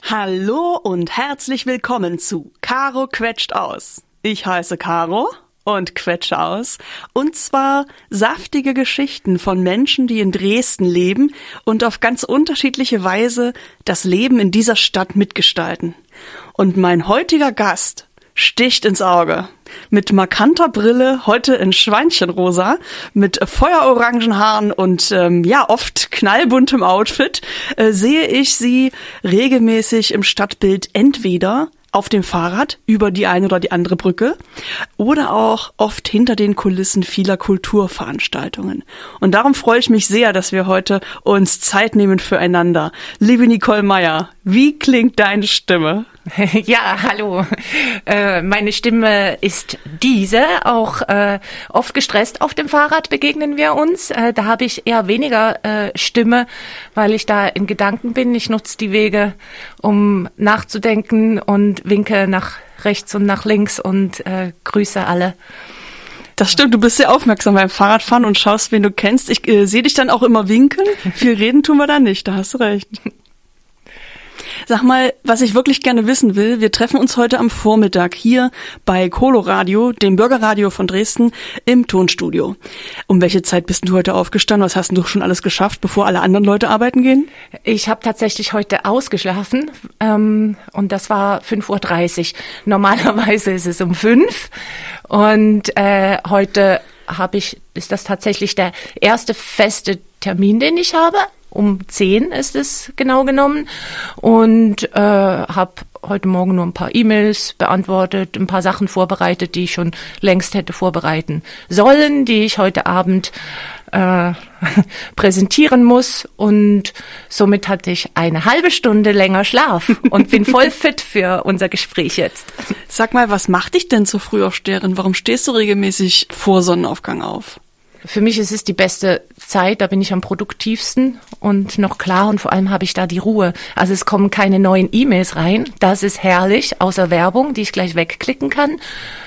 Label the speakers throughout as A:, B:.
A: Hallo und herzlich willkommen zu Caro quetscht aus. Ich heiße Caro und quetsche aus. Und zwar saftige Geschichten von Menschen, die in Dresden leben und auf ganz unterschiedliche Weise das Leben in dieser Stadt mitgestalten. Und mein heutiger Gast sticht ins Auge. Mit markanter Brille, heute in Schweinchenrosa, mit feuerorangen Haaren und oft knallbuntem Outfit, sehe ich sie regelmäßig im Stadtbild entweder auf dem Fahrrad über die eine oder die andere Brücke oder auch oft hinter den Kulissen vieler Kulturveranstaltungen. Und darum freue ich mich sehr, dass wir heute uns Zeit nehmen füreinander. Liebe Nicole Meyer, wie klingt deine Stimme?
B: Ja, hallo. Meine Stimme ist diese, auch oft gestresst auf dem Fahrrad begegnen wir uns. Da habe ich eher weniger Stimme, weil ich da in Gedanken bin. Ich nutze die Wege, um nachzudenken und winke nach rechts und nach links und grüße alle.
A: Das stimmt, du bist sehr aufmerksam beim Fahrradfahren und schaust, wen du kennst. Ich sehe dich dann auch immer winken. Viel reden tun wir da nicht, da hast du recht. Sag mal, was ich wirklich gerne wissen will, wir treffen uns heute am Vormittag hier bei Coloradio, dem Bürgerradio von Dresden, im Tonstudio. Um welche Zeit bist du heute aufgestanden? Was hast du schon alles geschafft, bevor alle anderen Leute arbeiten gehen?
B: Ich habe tatsächlich heute ausgeschlafen und das war 5:30 Uhr. Normalerweise ist es um 5 und heute ist das tatsächlich der erste feste Termin, den ich habe. Um 10 ist es genau genommen und habe heute Morgen nur ein paar E-Mails beantwortet, ein paar Sachen vorbereitet, die ich schon längst hätte vorbereiten sollen, die ich heute Abend präsentieren muss und somit hatte ich eine halbe Stunde länger Schlaf und bin voll fit für unser Gespräch jetzt.
A: Sag mal, was macht dich denn zur Frühaufsteherin? Warum stehst du regelmäßig vor Sonnenaufgang auf?
B: Für mich ist es die beste Zeit, da bin ich am produktivsten und noch klar und vor allem habe ich da die Ruhe. Also es kommen keine neuen E-Mails rein, das ist herrlich, außer Werbung, die ich gleich wegklicken kann.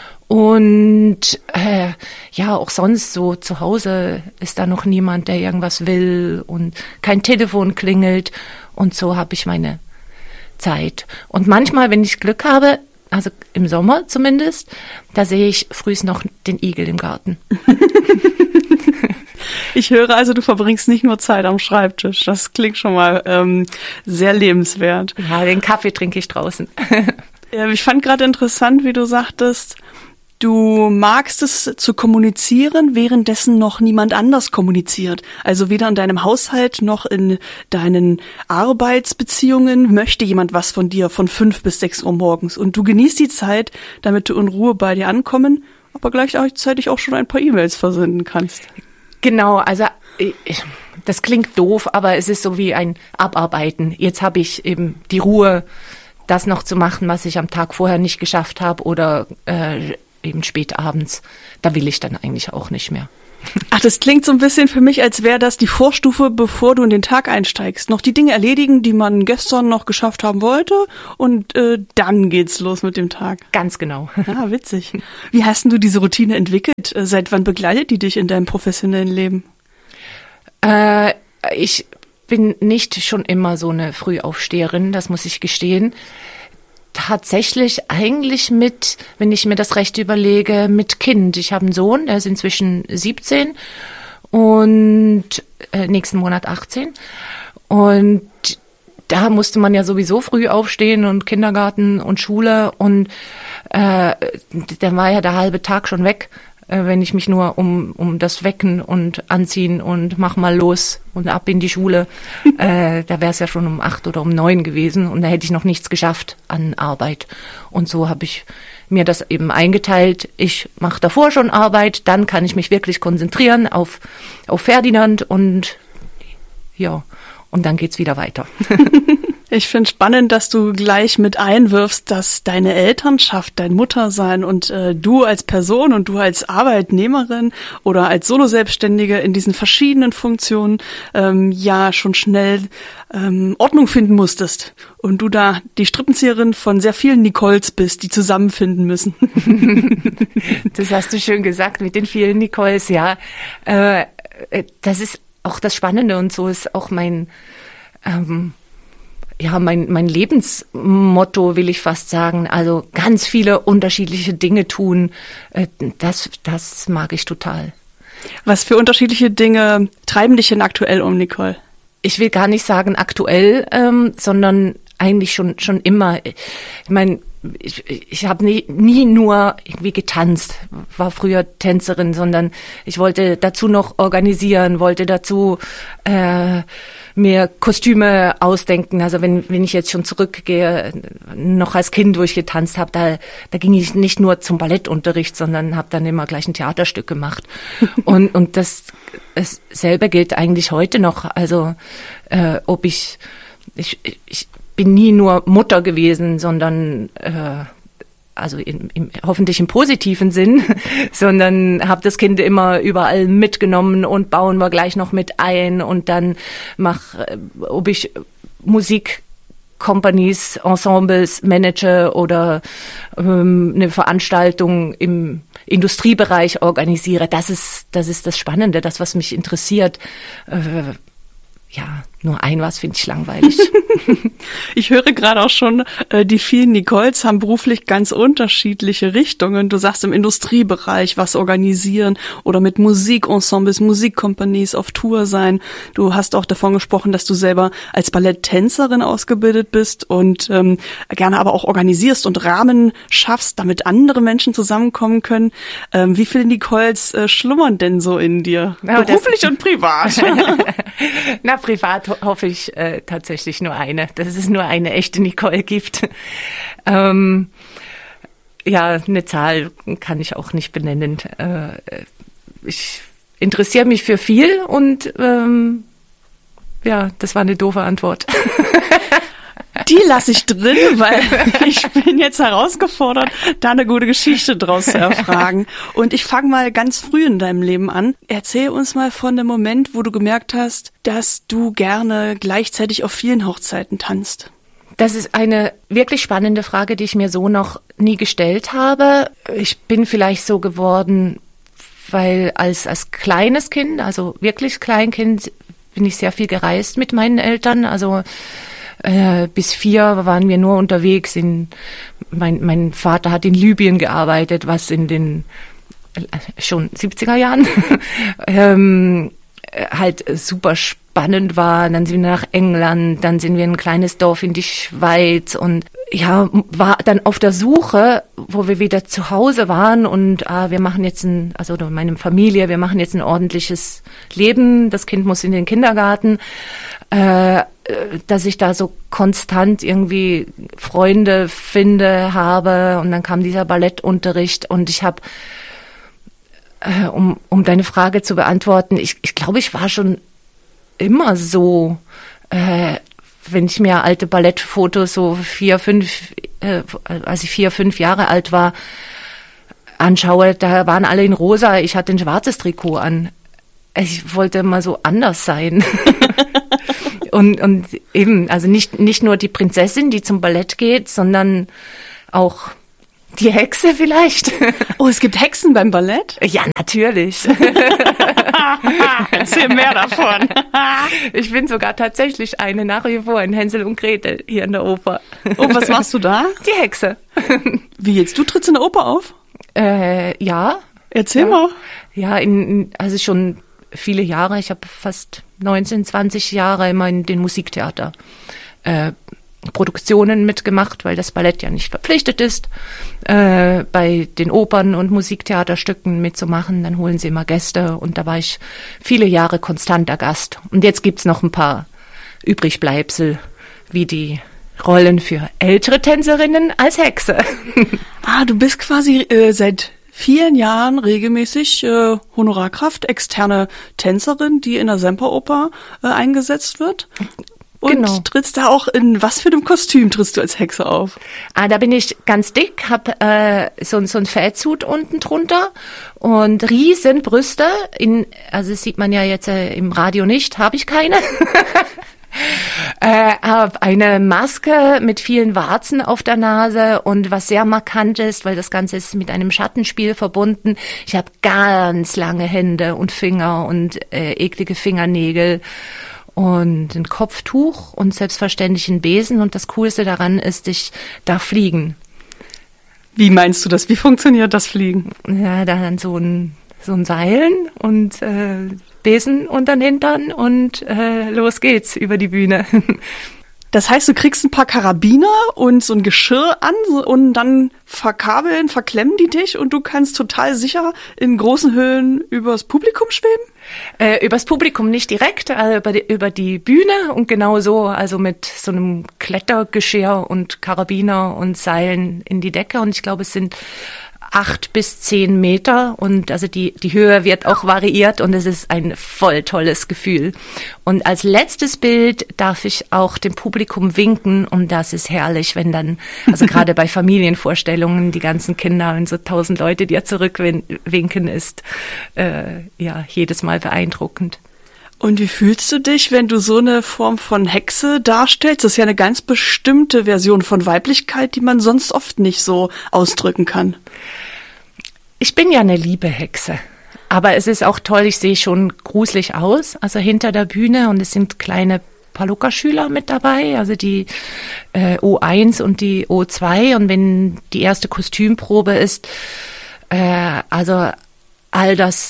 B: Und auch sonst so zu Hause ist da noch niemand, der irgendwas will und kein Telefon klingelt und so habe ich meine Zeit. Und manchmal, wenn ich Glück habe, also im Sommer zumindest, da sehe ich frühs noch den Igel im Garten.
A: Ich höre also, du verbringst nicht nur Zeit am Schreibtisch. Das klingt schon mal sehr lebenswert.
B: Ja, den Kaffee trinke ich draußen.
A: Ich fand gerade interessant, wie du sagtest, du magst es zu kommunizieren, währenddessen noch niemand anders kommuniziert. Also weder in deinem Haushalt noch in deinen Arbeitsbeziehungen möchte jemand was von dir von 5 bis 6 Uhr morgens. Und du genießt die Zeit, damit du in Ruhe bei dir ankommen, aber gleichzeitig auch schon ein paar E-Mails versenden kannst.
B: Genau, also das klingt doof, aber es ist so wie ein Abarbeiten. Jetzt habe ich eben die Ruhe, das noch zu machen, was ich am Tag vorher nicht geschafft habe oder eben spät abends. Da will ich dann eigentlich auch nicht mehr.
A: Ach, das klingt so ein bisschen für mich, als wäre das die Vorstufe, bevor du in den Tag einsteigst. Noch die Dinge erledigen, die man gestern noch geschafft haben wollte und dann geht's los mit dem Tag.
B: Ganz genau.
A: Ja, witzig. Wie hast denn du diese Routine entwickelt? Seit wann begleitet die dich in deinem professionellen Leben?
B: Ich bin nicht schon immer so eine Frühaufsteherin, das muss ich gestehen. Tatsächlich eigentlich wenn ich mir das recht überlege, mit Kind. Ich habe einen Sohn, der ist inzwischen 17 und nächsten Monat 18. Und da musste man ja sowieso früh aufstehen und Kindergarten und Schule und dann war ja der halbe Tag schon weg, wenn ich mich nur um das Wecken und Anziehen und mach mal los und ab in die Schule, da wäre es ja schon um 8 oder um 9 gewesen und da hätte ich noch nichts geschafft an Arbeit. Und so habe ich mir das eben eingeteilt. Ich mache davor schon Arbeit, dann kann ich mich wirklich konzentrieren auf Ferdinand und ja, und dann geht's wieder weiter.
A: Ich finde spannend, dass du gleich mit einwirfst, dass deine Elternschaft, dein Muttersein und du als Person und du als Arbeitnehmerin oder als Soloselbstständige in diesen verschiedenen Funktionen schon schnell Ordnung finden musstest. Und du da die Strippenzieherin von sehr vielen Nicoles bist, die zusammenfinden müssen.
B: Das hast du schön gesagt mit den vielen Nicoles, ja. Das ist auch das Spannende und so ist auch mein ja, mein Lebensmotto, will ich fast sagen. Also ganz viele unterschiedliche Dinge tun, das mag ich total.
A: Was für unterschiedliche Dinge treiben dich denn aktuell um, Nicole?
B: Ich will gar nicht sagen aktuell, sondern eigentlich schon immer. Ich meine, ich habe nie nur irgendwie getanzt, war früher Tänzerin, sondern ich wollte dazu noch organisieren, wollte dazu mir Kostüme ausdenken. Also wenn ich jetzt schon zurückgehe, noch als Kind, wo ich getanzt habe, da ging ich nicht nur zum Ballettunterricht, sondern habe dann immer gleich ein Theaterstück gemacht. Und das selber gilt eigentlich heute noch. Also ob ich bin nie nur Mutter gewesen, sondern also hoffentlich im positiven Sinn, sondern habe das Kind immer überall mitgenommen und bauen wir gleich noch mit ein und dann ob ich Musikcompanies, Ensembles manage oder eine Veranstaltung im Industriebereich organisiere. Das ist das Spannende, das, was mich interessiert. Ja, nur ein was finde ich langweilig.
A: Ich höre gerade auch schon, die vielen Nicoles haben beruflich ganz unterschiedliche Richtungen. Du sagst im Industriebereich was organisieren oder mit Musikensembles, Musikcompanies auf Tour sein. Du hast auch davon gesprochen, dass du selber als Balletttänzerin ausgebildet bist und gerne aber auch organisierst und Rahmen schaffst, damit andere Menschen zusammenkommen können. Wie viele Nicoles schlummern denn so in dir?
B: Ja,
A: beruflich und privat?
B: Na, privat hoffe ich tatsächlich nur eine, dass es nur eine echte Nicole gibt. Ja, eine Zahl kann ich auch nicht benennen. Ich interessiere mich für viel und ja, das war eine doofe Antwort.
A: Die lasse ich drin, weil ich bin jetzt herausgefordert, da eine gute Geschichte draus zu erfragen. Und ich fange mal ganz früh in deinem Leben an. Erzähl uns mal von dem Moment, wo du gemerkt hast, dass du gerne gleichzeitig auf vielen Hochzeiten tanzt.
B: Das ist eine wirklich spannende Frage, die ich mir so noch nie gestellt habe. Ich bin vielleicht so geworden, weil als kleines Kind, also wirklich Kleinkind, bin ich sehr viel gereist mit meinen Eltern. Also bis 4 waren wir nur unterwegs. Mein Vater hat in Libyen gearbeitet, was in den schon 70er Jahren halt super spannend war. Dann sind wir nach England, dann sind wir in ein kleines Dorf in die Schweiz und ja, war dann auf der Suche, wo wir wieder zu Hause waren und wir machen jetzt also meine Familie, wir machen jetzt ein ordentliches Leben. Das Kind muss in den Kindergarten. Dass ich da so konstant irgendwie Freunde habe und dann kam dieser Ballettunterricht und ich habe, um deine Frage zu beantworten, ich glaube, ich war schon immer so, wenn ich mir alte Ballettfotos so 4, 5 Jahre alt war, anschaue, da waren alle in rosa, ich hatte ein schwarzes Trikot an. Ich wollte mal so anders sein. Und eben, also nicht nur die Prinzessin, die zum Ballett geht, sondern auch die Hexe vielleicht.
A: Oh, es gibt Hexen beim Ballett?
B: Ja, natürlich.
A: Erzähl mehr davon.
B: Ich bin sogar tatsächlich eine nach wie vor in Hänsel und Gretel hier in der Oper.
A: Oh, was machst du da?
B: Die Hexe.
A: Wie jetzt? Du trittst in der Oper auf?
B: Ja.
A: Erzähl mal.
B: Ja, also schon viele Jahre. Ich habe fast 19, 20 Jahre immer in den Musiktheater Produktionen mitgemacht, weil das Ballett ja nicht verpflichtet ist, bei den Opern- und Musiktheaterstücken mitzumachen. Dann holen sie immer Gäste und da war ich viele Jahre konstanter Gast. Und jetzt gibt's noch ein paar Übrigbleibsel, wie die Rollen für ältere Tänzerinnen als Hexe.
A: Du bist quasi seit vielen Jahren regelmäßig Honorarkraft, externe Tänzerin, die in der Semperoper eingesetzt wird. Und
B: genau.
A: Trittst da auch in was für einem Kostüm trittst du als Hexe auf?
B: Da bin ich ganz dick, hab so ein Fettsuit unten drunter und riesen Brüste. Also das sieht man ja jetzt im Radio nicht, habe ich keine. Habe eine Maske mit vielen Warzen auf der Nase und was sehr markant ist, weil das Ganze ist mit einem Schattenspiel verbunden. Ich habe ganz lange Hände und Finger und eklige Fingernägel und ein Kopftuch und selbstverständlich einen Besen. Und das Coolste daran ist, ich darf fliegen.
A: Wie meinst du das? Wie funktioniert das Fliegen?
B: Ja, dann so ein Seilen und Besen unter den Hintern und los geht's über die Bühne.
A: Das heißt, du kriegst ein paar Karabiner und so ein Geschirr an und dann verklemmen die dich und du kannst total sicher in großen Höhen übers Publikum schweben?
B: Übers Publikum nicht direkt, über die Bühne und genau so, also mit so einem Klettergeschirr und Karabiner und Seilen in die Decke. Und ich glaube, es sind 8 bis 10 Meter und also die Höhe wird auch variiert und es ist ein voll tolles Gefühl. Und als letztes Bild darf ich auch dem Publikum winken und das ist herrlich, wenn dann, also gerade bei Familienvorstellungen, die ganzen Kinder und so 1000 Leute, die ja zurückwinken, ist jedes Mal beeindruckend.
A: Und wie fühlst du dich, wenn du so eine Form von Hexe darstellst? Das ist ja eine ganz bestimmte Version von Weiblichkeit, die man sonst oft nicht so ausdrücken kann.
B: Ich bin ja eine liebe Hexe. Aber es ist auch toll, ich sehe schon gruselig aus, also hinter der Bühne. Und es sind kleine Palukka-Schüler mit dabei, also die O1 und die O2. Und wenn die erste Kostümprobe ist, also all das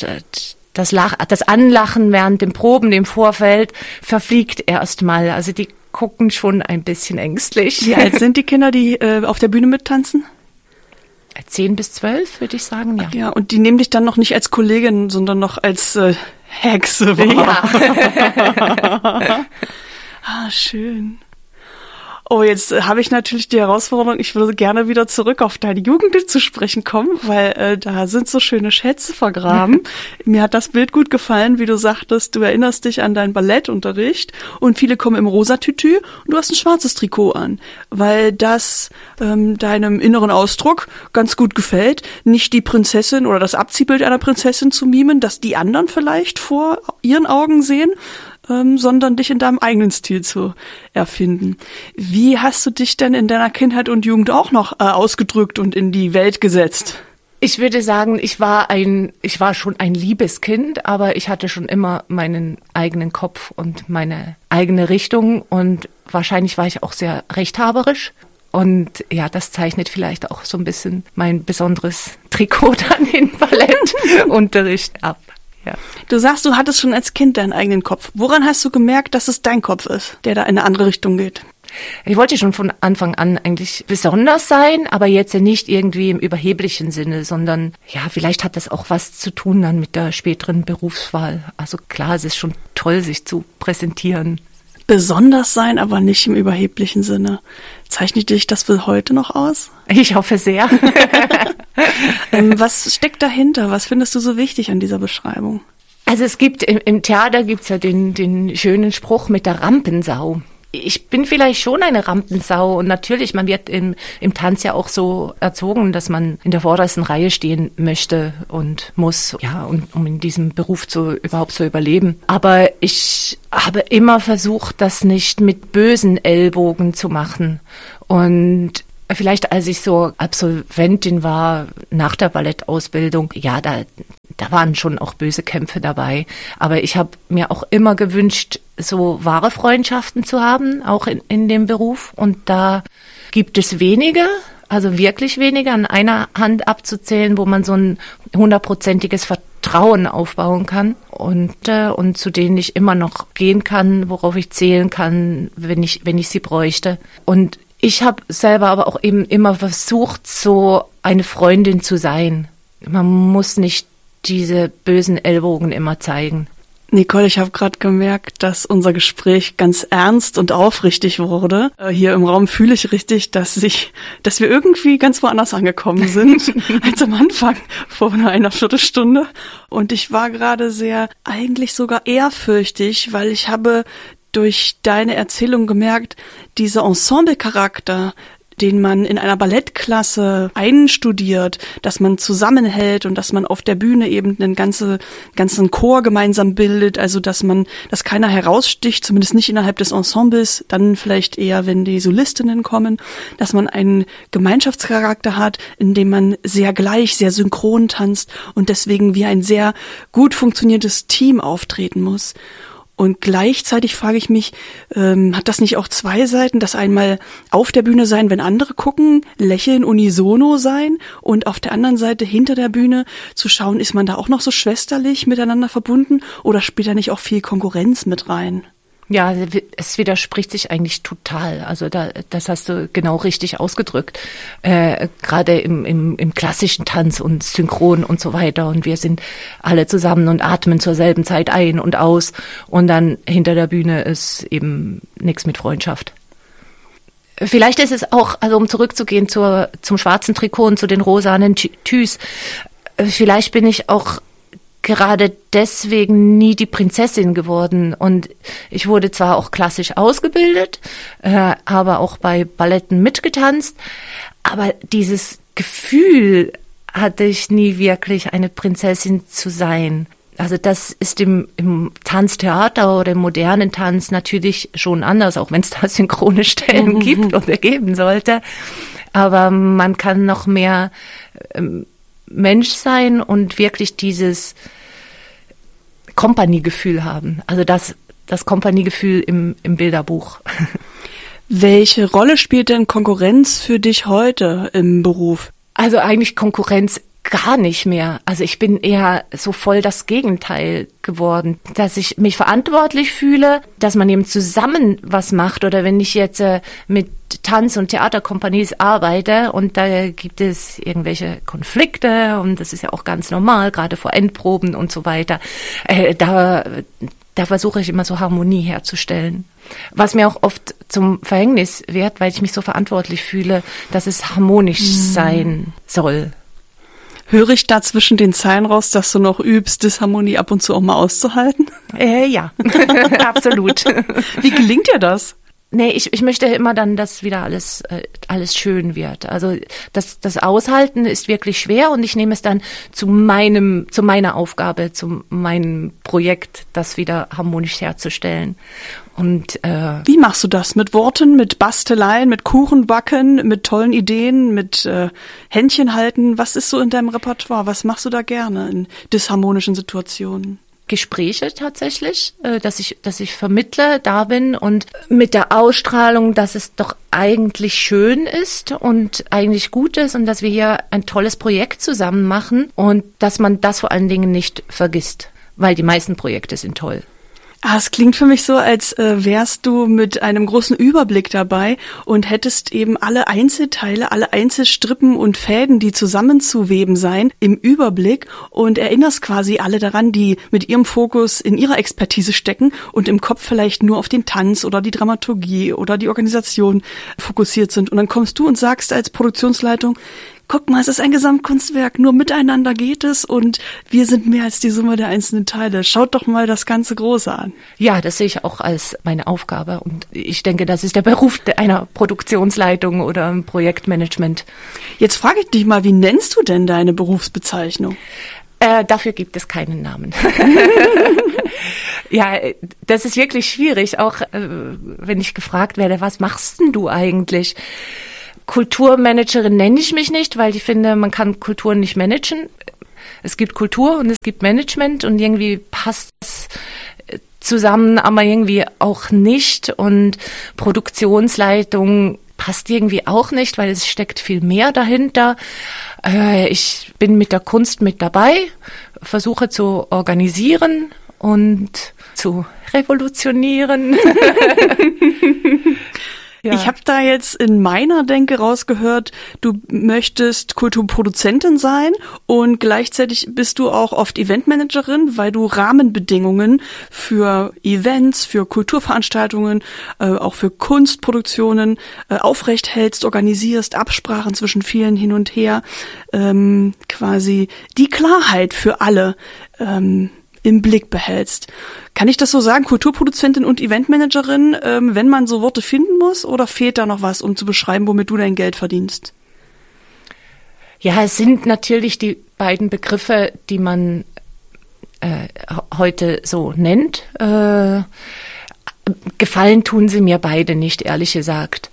B: Anlachen während dem Proben, dem Vorfeld, verfliegt erstmal. Also die gucken schon ein bisschen ängstlich.
A: Wie alt sind die Kinder, die auf der Bühne mittanzen?
B: 10 bis 12, würde ich sagen, ja.
A: Ja, und die nehmen dich dann noch nicht als Kollegin, sondern noch als Hexe wahr. Ja. Schön. Oh, jetzt habe ich natürlich die Herausforderung, ich würde gerne wieder zurück auf deine Jugend zu sprechen kommen, weil da sind so schöne Schätze vergraben. Mir hat das Bild gut gefallen, wie du sagtest, du erinnerst dich an deinen Ballettunterricht und viele kommen im rosa Tütü und du hast ein schwarzes Trikot an, weil das deinem inneren Ausdruck ganz gut gefällt, nicht die Prinzessin oder das Abziehbild einer Prinzessin zu mimen, das die anderen vielleicht vor ihren Augen sehen, sondern dich in deinem eigenen Stil zu erfinden. Wie hast du dich denn in deiner Kindheit und Jugend auch noch ausgedrückt und in die Welt gesetzt?
B: Ich würde sagen, ich war schon ein liebes Kind, aber ich hatte schon immer meinen eigenen Kopf und meine eigene Richtung und wahrscheinlich war ich auch sehr rechthaberisch. Und ja, das zeichnet vielleicht auch so ein bisschen mein besonderes Trikot dann in Ballettunterricht ab. Ja.
A: Du sagst, du hattest schon als Kind deinen eigenen Kopf. Woran hast du gemerkt, dass es dein Kopf ist, der da in eine andere Richtung geht?
B: Ich wollte schon von Anfang an eigentlich besonders sein, aber jetzt nicht irgendwie im überheblichen Sinne, sondern ja, vielleicht hat das auch was zu tun dann mit der späteren Berufswahl. Also klar, es ist schon toll, sich zu präsentieren.
A: Besonders sein, aber nicht im überheblichen Sinne. Zeichnet dich das für heute noch aus?
B: Ich hoffe sehr.
A: Was steckt dahinter? Was findest du so wichtig an dieser Beschreibung?
B: Also es gibt im Theater gibt's ja den schönen Spruch mit der Rampensau. Ich bin vielleicht schon eine Rampensau und natürlich, man wird im Tanz ja auch so erzogen, dass man in der vordersten Reihe stehen möchte und muss, ja, um in diesem Beruf überhaupt zu überleben. Aber ich habe immer versucht, das nicht mit bösen Ellbogen zu machen. Und vielleicht als ich so Absolventin war nach der Ballettausbildung, ja, da waren schon auch böse Kämpfe dabei. Aber ich habe mir auch immer gewünscht, so wahre Freundschaften zu haben, auch in dem Beruf. Und da gibt es wenige, also wirklich wenige, an einer Hand abzuzählen, wo man so ein 100%iges Vertrauen aufbauen kann und zu denen ich immer noch gehen kann, worauf ich zählen kann, wenn ich sie bräuchte. Und ich habe selber aber auch eben immer versucht, so eine Freundin zu sein. Man muss nicht diese bösen Ellbogen immer zeigen.
A: Nicole, ich habe gerade gemerkt, dass unser Gespräch ganz ernst und aufrichtig wurde. Hier im Raum fühle ich richtig, dass wir irgendwie ganz woanders angekommen sind als am Anfang vor einer Viertelstunde. Und ich war gerade eigentlich sogar ehrfürchtig, weil ich habe durch deine Erzählung gemerkt, dieser Ensemble-Charakter, den man in einer Ballettklasse einstudiert, dass man zusammenhält und dass man auf der Bühne eben einen ganzen Chor gemeinsam bildet, also dass keiner heraussticht, zumindest nicht innerhalb des Ensembles, dann vielleicht eher, wenn die Solistinnen kommen, dass man einen Gemeinschaftscharakter hat, in dem man sehr gleich, sehr synchron tanzt und deswegen wie ein sehr gut funktionierendes Team auftreten muss. Und gleichzeitig frage ich mich, hat das nicht auch zwei Seiten, das einmal auf der Bühne sein, wenn andere gucken, lächeln, unisono sein und auf der anderen Seite hinter der Bühne zu schauen, ist man da auch noch so schwesterlich miteinander verbunden oder spielt da nicht auch viel Konkurrenz mit rein?
B: Ja, es widerspricht sich eigentlich total. Also das hast du genau richtig ausgedrückt. Gerade im klassischen Tanz und Synchron und so weiter. Und wir sind alle zusammen und atmen zur selben Zeit ein und aus. Und dann hinter der Bühne ist eben nichts mit Freundschaft. Vielleicht ist es auch, also um zurückzugehen zum schwarzen Trikot und zu den rosanen Tüs, vielleicht bin ich auch gerade deswegen nie die Prinzessin geworden. Und ich wurde zwar auch klassisch ausgebildet, aber auch bei Balletten mitgetanzt, aber dieses Gefühl hatte ich nie wirklich, eine Prinzessin zu sein. Also das ist im Tanztheater oder im modernen Tanz natürlich schon anders, auch wenn es da synchrone Stellen gibt oder geben sollte. Aber man kann noch mehr Mensch sein und wirklich dieses Company-Gefühl haben. Also das Company-Gefühl im Bilderbuch.
A: Welche Rolle spielt denn Konkurrenz für dich heute im Beruf?
B: Also eigentlich Konkurrenz gar nicht mehr. Also ich bin eher so voll das Gegenteil geworden, dass ich mich verantwortlich fühle, dass man eben zusammen was macht. Oder wenn ich jetzt mit Tanz- und Theaterkompanies arbeite und da gibt es irgendwelche Konflikte und das ist ja auch ganz normal, gerade vor Endproben und so weiter, da versuche ich immer so Harmonie herzustellen. Was mir auch oft zum Verhängnis wird, weil ich mich so verantwortlich fühle, dass es harmonisch sein soll.
A: Höre ich da zwischen den Zeilen raus, dass du noch übst, Disharmonie ab und zu auch mal auszuhalten?
B: Ja, absolut.
A: Wie gelingt dir das?
B: Nee, ich möchte immer dann, dass wieder alles schön wird. Also das Aushalten ist wirklich schwer und ich nehme es dann zu meiner Aufgabe, zu meinem Projekt, das wieder harmonisch herzustellen. Und
A: wie machst du das? Mit Worten, mit Basteleien, mit Kuchenbacken, mit tollen Ideen, mit Händchen halten? Was ist so in deinem Repertoire? Was machst du da gerne in disharmonischen Situationen?
B: Gespräche tatsächlich, dass ich vermittle, da bin und mit der Ausstrahlung, dass es doch eigentlich schön ist und eigentlich gut ist und dass wir hier ein tolles Projekt zusammen machen und dass man das vor allen Dingen nicht vergisst, weil die meisten Projekte sind toll.
A: Es klingt für mich so, als wärst du mit einem großen Überblick dabei und hättest eben alle Einzelteile, alle Einzelstrippen und Fäden, die zusammenzuweben seien, im Überblick und erinnerst quasi alle daran, die mit ihrem Fokus in ihrer Expertise stecken und im Kopf vielleicht nur auf den Tanz oder die Dramaturgie oder die Organisation fokussiert sind. Und dann kommst du und sagst als Produktionsleitung, guck mal, es ist ein Gesamtkunstwerk, nur miteinander geht es und wir sind mehr als die Summe der einzelnen Teile. Schaut doch mal das ganze Große an.
B: Ja, das sehe ich auch als meine Aufgabe und ich denke, das ist der Beruf einer Produktionsleitung oder im Projektmanagement.
A: Jetzt frage ich dich mal, wie nennst du denn deine Berufsbezeichnung?
B: Dafür gibt es keinen Namen. Ja, das ist wirklich schwierig, auch wenn ich gefragt werde, was machst denn du eigentlich? Kulturmanagerin nenne ich mich nicht, weil ich finde, man kann Kultur nicht managen. Es gibt Kultur und es gibt Management und irgendwie passt es zusammen, aber irgendwie auch nicht. Und Produktionsleitung passt irgendwie auch nicht, weil es steckt viel mehr dahinter. Ich bin mit der Kunst mit dabei, versuche zu organisieren und zu revolutionieren. Ja.
A: Ich habe da jetzt in meiner Denke rausgehört, du möchtest Kulturproduzentin sein und gleichzeitig bist du auch oft Eventmanagerin, weil du Rahmenbedingungen für Events, für Kulturveranstaltungen, auch für Kunstproduktionen aufrecht hältst, organisierst, Absprachen zwischen vielen hin und her, quasi die Klarheit für alle im Blick behältst. Kann ich das so sagen, Kulturproduzentin und Eventmanagerin, wenn man so Worte finden muss, oder fehlt da noch was, um zu beschreiben, womit du dein Geld verdienst?
B: Ja, es sind natürlich die beiden Begriffe, die man heute so nennt. Gefallen tun sie mir beide nicht, ehrlich gesagt.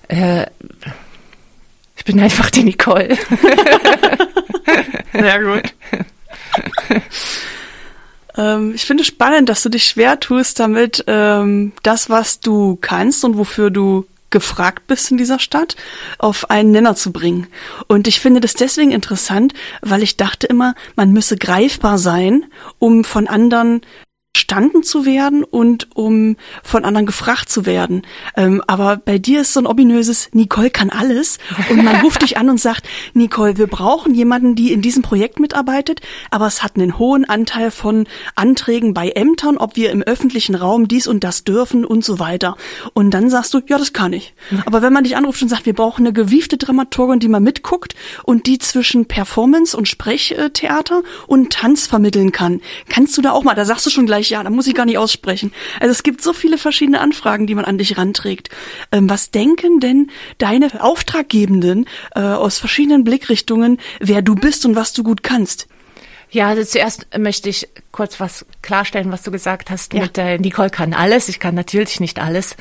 B: Ich bin einfach die Nicole.
A: Sehr gut. Ich finde es spannend, dass du dich schwer tust damit, das, was du kannst und wofür du gefragt bist in dieser Stadt, auf einen Nenner zu bringen. Und ich finde das deswegen interessant, weil ich dachte immer, man müsse greifbar sein, um von anderen verstanden zu werden und um von anderen gefragt zu werden. Aber bei dir ist so ein ominöses, Nicole kann alles, und man ruft dich an und sagt, Nicole, wir brauchen jemanden, die in diesem Projekt mitarbeitet, aber es hat einen hohen Anteil von Anträgen bei Ämtern, ob wir im öffentlichen Raum dies und das dürfen und so weiter. Und dann sagst du, ja, das kann ich. Aber wenn man dich anruft und sagt, wir brauchen eine gewiefte Dramaturgin, die mal mitguckt und die zwischen Performance und Sprechtheater und Tanz vermitteln kann, kannst du da auch mal, da sagst du schon gleich, ja, da muss ich gar nicht aussprechen. Also es gibt so viele verschiedene Anfragen, die man an dich ranträgt. Was denken denn deine Auftraggebenden aus verschiedenen Blickrichtungen, wer du bist und was du gut kannst?
B: Ja, also zuerst möchte ich kurz was klarstellen, was du gesagt hast mit Nicole kann alles. Ich kann natürlich nicht alles.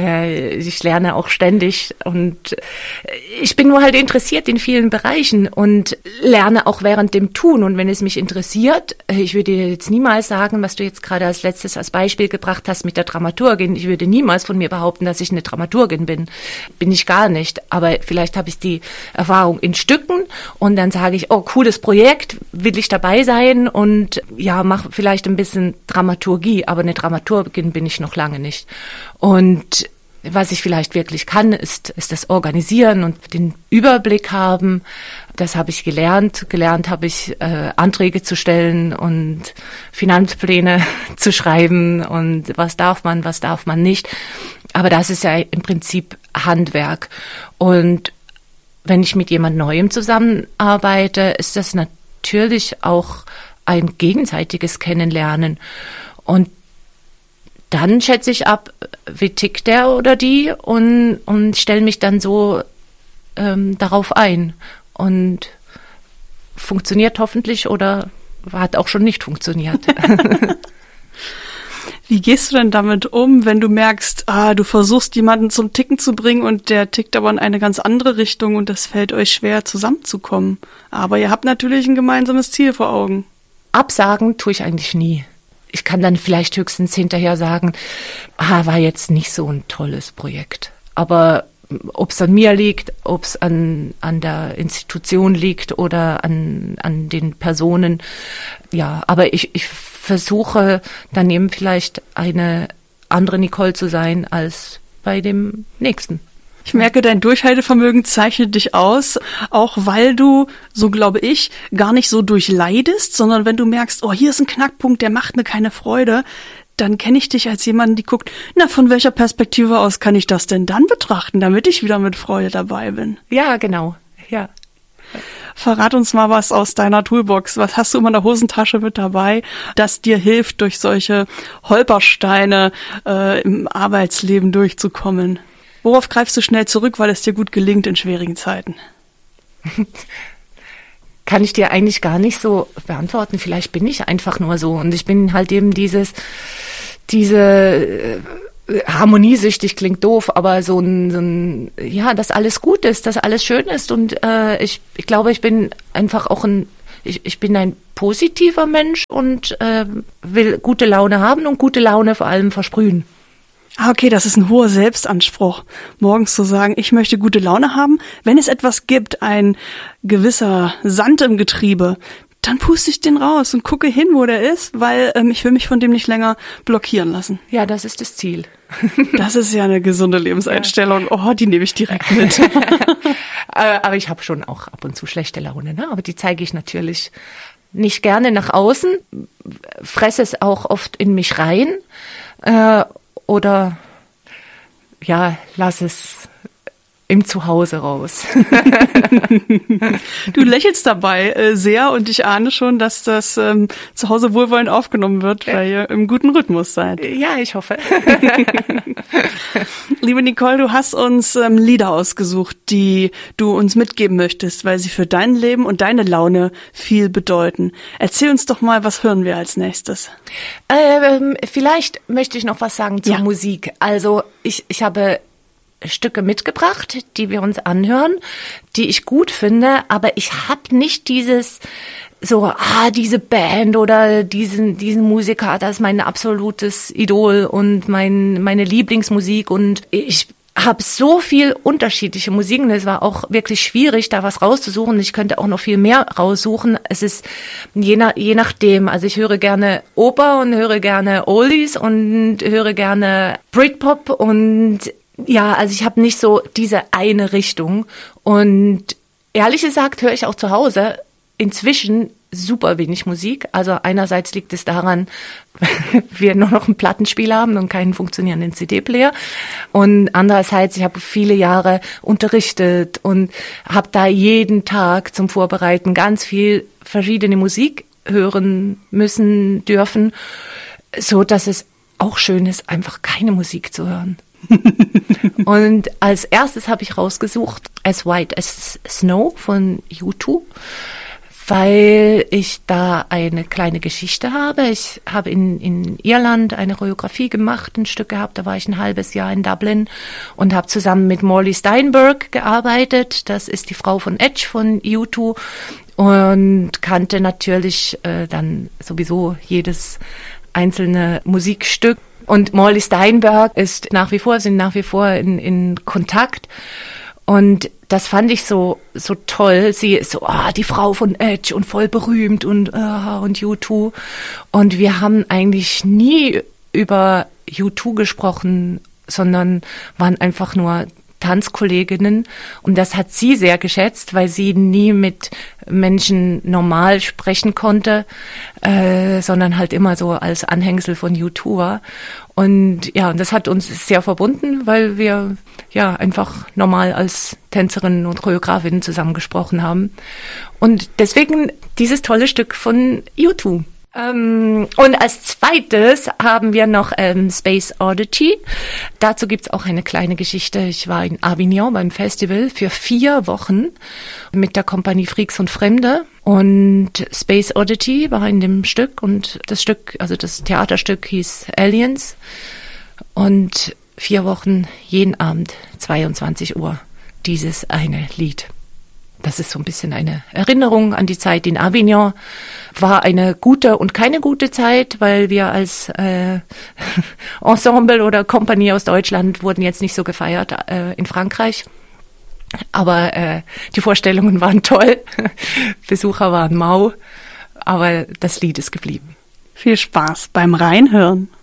B: Ich lerne auch ständig und ich bin nur halt interessiert in vielen Bereichen und lerne auch während dem Tun. Und wenn es mich interessiert, ich würde jetzt niemals sagen, was du jetzt gerade als letztes als Beispiel gebracht hast mit der Dramaturgin. Ich würde niemals von mir behaupten, dass ich eine Dramaturgin bin. Bin ich gar nicht. Aber vielleicht habe ich die Erfahrung in Stücken und dann sage ich, oh, cooles Projekt, will ich dabei sein und ja, mache vielleicht ein bisschen Dramaturgie, aber eine Dramaturgin bin ich noch lange nicht. Und was ich vielleicht wirklich kann, ist das Organisieren und den Überblick haben. Das habe ich gelernt. Gelernt habe ich, Anträge zu stellen und Finanzpläne zu schreiben und was darf man nicht. Aber das ist ja im Prinzip Handwerk. Und wenn ich mit jemand Neuem zusammenarbeite, ist das natürlich auch ein gegenseitiges Kennenlernen. Und dann schätze ich ab, wie tickt der oder die und stelle mich dann so darauf ein. Und funktioniert hoffentlich oder hat auch schon nicht funktioniert.
A: Wie gehst du denn damit um, wenn du merkst, du versuchst jemanden zum Ticken zu bringen und der tickt aber in eine ganz andere Richtung und das fällt euch schwer zusammenzukommen? Aber ihr habt natürlich ein gemeinsames Ziel vor Augen.
B: Absagen tue ich eigentlich nie. Ich kann dann vielleicht höchstens hinterher sagen, war jetzt nicht so ein tolles Projekt. Aber ob es an mir liegt, ob es an der Institution liegt oder an den Personen, ja, aber ich versuche dann eben vielleicht eine andere Nicole zu sein als bei dem nächsten.
A: Ich merke, dein Durchhaltevermögen zeichnet dich aus, auch weil du, so glaube ich, gar nicht so durchleidest, sondern wenn du merkst, oh, hier ist ein Knackpunkt, der macht mir keine Freude, dann kenne ich dich als jemanden, die guckt, na, von welcher Perspektive aus kann ich das denn dann betrachten, damit ich wieder mit Freude dabei bin?
B: Ja, genau, ja.
A: Verrat uns mal was aus deiner Toolbox. Was hast du immer in der Hosentasche mit dabei, das dir hilft, durch solche Holpersteine im Arbeitsleben durchzukommen? Worauf greifst du schnell zurück, weil es dir gut gelingt in schwierigen Zeiten?
B: Kann ich dir eigentlich gar nicht so beantworten. Vielleicht bin ich einfach nur so. Und ich bin halt eben diese harmoniesüchtig, klingt doof, aber so ein, dass alles gut ist, dass alles schön ist. Und ich glaube, ich bin einfach auch ich bin ein positiver Mensch und will gute Laune haben und gute Laune vor allem versprühen.
A: Okay, das ist ein hoher Selbstanspruch, morgens zu sagen, ich möchte gute Laune haben. Wenn es etwas gibt, ein gewisser Sand im Getriebe, dann puste ich den raus und gucke hin, wo der ist, weil ich will mich von dem nicht länger blockieren lassen.
B: Ja, das ist das Ziel.
A: Das ist ja eine gesunde Lebenseinstellung. Oh, die nehme ich direkt mit.
B: Aber ich habe schon auch ab und zu schlechte Laune, ne? Aber die zeige ich natürlich nicht gerne nach außen, fresse es auch oft in mich rein, oder ja, lass es im Zuhause raus.
A: Du lächelst dabei sehr und ich ahne schon, dass das zu Hause wohlwollend aufgenommen wird, weil ihr im guten Rhythmus seid.
B: Ja, ich hoffe.
A: Liebe Nicole, du hast uns Lieder ausgesucht, die du uns mitgeben möchtest, weil sie für dein Leben und deine Laune viel bedeuten. Erzähl uns doch mal, was hören wir als nächstes?
B: Vielleicht möchte ich noch was sagen zur Musik. Also ich habe Stücke mitgebracht, die wir uns anhören, die ich gut finde, aber ich habe nicht dieses so, diese Band oder diesen Musiker, das ist mein absolutes Idol und meine Lieblingsmusik, und ich habe so viel unterschiedliche Musiken. Es war auch wirklich schwierig, da was rauszusuchen. Ich könnte auch noch viel mehr raussuchen. Es ist je nachdem. Also ich höre gerne Oper und höre gerne Oldies und höre gerne Britpop, und ja, also ich habe nicht so diese eine Richtung. Und ehrlich gesagt höre ich auch zu Hause inzwischen super wenig Musik. Also einerseits liegt es daran, wir nur noch einen Plattenspieler haben und keinen funktionierenden CD-Player. Und andererseits, ich habe viele Jahre unterrichtet und habe da jeden Tag zum Vorbereiten ganz viel verschiedene Musik hören müssen, dürfen, so dass es auch schön ist, einfach keine Musik zu hören. Und als erstes habe ich rausgesucht As White as Snow von U2, weil ich da eine kleine Geschichte habe. Ich habe in Irland eine Choreografie gemacht, ein Stück gehabt, da war ich ein halbes Jahr in Dublin und habe zusammen mit Morley Steinberg gearbeitet. Das ist die Frau von Edge von U2, und kannte natürlich dann sowieso jedes einzelne Musikstück. Und Morley Steinberg sind nach wie vor in Kontakt. Und das fand ich so toll. Sie ist so, die Frau von Edge und voll berühmt und U2. Und wir haben eigentlich nie über U2 gesprochen, sondern waren einfach nur Tanzkolleginnen. Und das hat sie sehr geschätzt, weil sie nie mit Menschen normal sprechen konnte, sondern halt immer so als Anhängsel von U2 war. Und ja, und das hat uns sehr verbunden, weil wir ja einfach normal als Tänzerinnen und Choreografinnen zusammengesprochen haben. Und deswegen dieses tolle Stück von U2. Und als zweites haben wir noch Space Oddity. Dazu gibt's auch eine kleine Geschichte. Ich war in Avignon beim Festival für 4 Wochen mit der Kompanie Freaks und Fremde. Und Space Oddity war in dem Stück, und das Stück, also das Theaterstück hieß Aliens. Und 4 Wochen, jeden Abend, 22 Uhr, dieses eine Lied. Das ist so ein bisschen eine Erinnerung an die Zeit in Avignon. War eine gute und keine gute Zeit, weil wir als Ensemble oder Kompanie aus Deutschland wurden jetzt nicht so gefeiert in Frankreich. Aber die Vorstellungen waren toll, Besucher waren mau, aber das Lied ist geblieben.
A: Viel Spaß beim Reinhören.